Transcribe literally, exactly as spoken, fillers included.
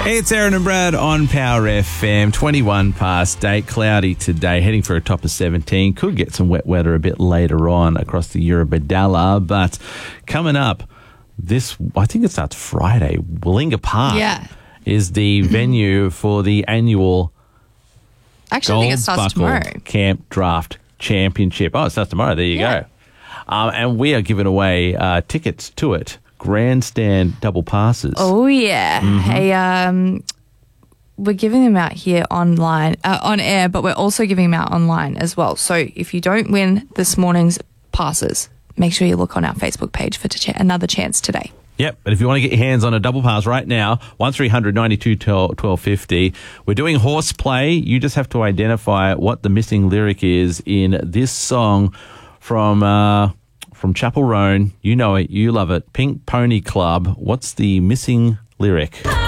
Hey, it's Aaron and Brad on Power F M. twenty-one past eight, cloudy today, heading for a top of seventeen. Could get some wet weather a bit later on across the Eurobadalla, but coming up this, I think it starts Friday, Willinga Park Yeah. is the venue for the annual Actually, I think it starts Gold Buckle tomorrow. Camp Draft Championship. Oh, it starts tomorrow. There you Yeah. go. Um, and we are giving away uh, tickets to it. Grandstand double passes. Oh, yeah. Mm-hmm. Hey, um, we're giving them out here online, uh, on air, but we're also giving them out online as well. So if you don't win this morning's passes, make sure you look on our Facebook page for to ch- another chance today. Yep, but if you want to get your hands on a double pass right now, one three hundred ninety-two twelve fifty. We're doing horseplay. You just have to identify what the missing lyric is in this song from uh, from Chapel Roan. You know it, you love it. Pink Pony Club. What's the missing lyric?